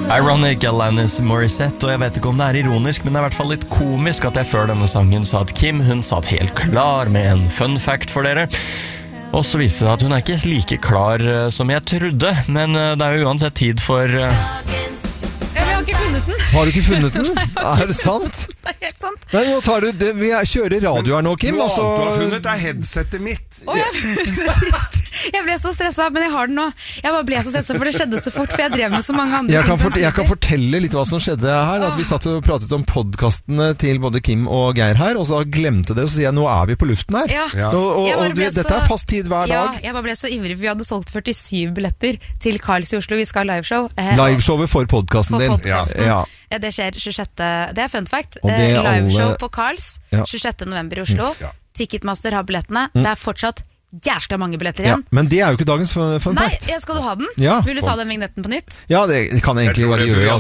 Ironic, Alanis Morissette, og jeg vet ikke om det ironisk, men det i hvert fall litt komisk at jeg før denne sangen sa at Kim, hun satt helt klar med en fun fact for dere. Og så viste det at hun ikke like klar som jeg trodde, men det jo uansett tid for... Jeg har ikke funnet den. Har du ikke funnet den? Det sant? Det helt sant. Nei, nå tar du det. Vi kjører radio her nå, Kim. Du har funnet headsetet mitt. Jeg ble så stresset, men jeg har den nå. Jeg bare ble så stresset, for det skjedde så fort, for jeg drev med så mange andre Jeg kan fortelle litt hva som skjedde her. At vi satt og pratet om podcastene til både Kim og Geir her, og så glemte dere, og så sier jeg, nå vi på luften her. Ja. Og dette fast tid hver dag. Ja, jeg bare ble så ivrig, for vi hadde solgt 47 billetter til Karls i Oslo. Vi skal ha liveshow. Liveshowet for podcasten din. Ja, det skjer 26. Det fun fact. Liveshow på Karls 26. november i Oslo. Ticketmaster har billettene. Det fortsatt jæskla mange billetter igjen. Men det jo ikke dagens fun fact. Nei, skal du ha den? Vil du ta den vignetten på nytt? Ja, det kan jeg egentlig bare gjøre.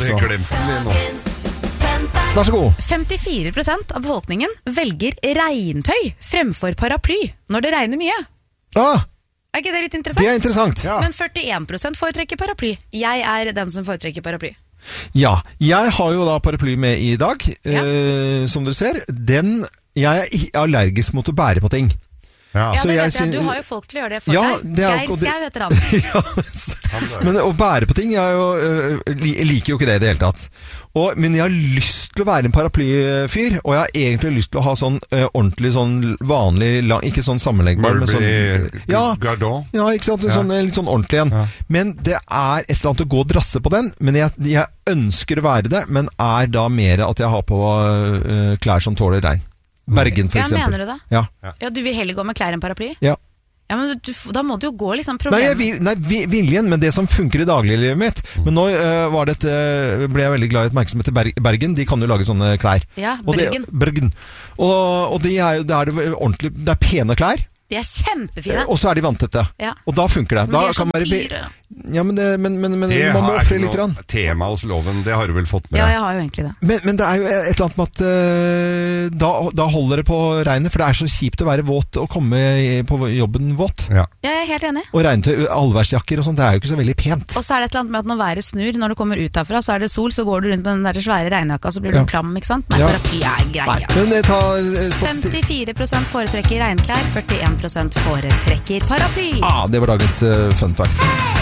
Vær så god. 54% av befolkningen velger regntøy fremfor paraply når det regner mye. Ikke det litt interessant? Det interessant. Men 41% foretrekker paraply. Jeg den som foretrekker paraply. Ja, jeg har jo da paraply med i dag, som dere ser. Jeg allergisk mot å bære på ting. Så det vet jeg. Du har jo folk til å gjøre det for deg. Geir Skau heter han. Men å bære på ting, jeg liker jo ikke det i det hele tatt. Men jeg har lyst til å være en paraplyfyr, og jeg har egentlig lyst til å ha sånn ordentlig, sånn vanlig, ikke sånn sammenleggbar, men sånn Gardon. Ja, ikke sant? Litt sånn ordentlig en. Men det et eller annet å gå og drasse på den, men jeg ønsker å være det, men da mer at jeg har på klær som tåler regn. Bergen, for eksempel. Mener du det? Ja, du vil heller gå med klær enn paraply? Ja. Ja, men da må du jo gå liksom problemet. Nei, viljen, men det som funker i dagliglivet mitt. Men nå ble jeg veldig glad i et merke som heter Bergen. De kan jo lage sånne klær. Ja, Bergen. Bergen. Og det det ordentlig, det pene klær. De kjempefine. Og så de vanntette. Ja. Og da funker det. Men de sånn dyre. Ja, men man må ofre litt grann. Tema hos loven, det har du vel fått med? Ja, jeg har jo egentlig det. Men det jo et eller annet med at da holder det på regnet, for det så kjipt å være våt og komme på jobben våt. Ja, jeg helt enig. Og regntøy, allværsjakker og sånt, det jo ikke så veldig pent. Og så det et eller annet med at når været snur, når du kommer ut derfra, så det sol, så går du rundt med den der svære regnjakka, så blir du klam, ikke sant? Nei, paraply greia. Men 54% foretrekker regnklær, 41% foretrekker paraply. Det var dagens fun fact.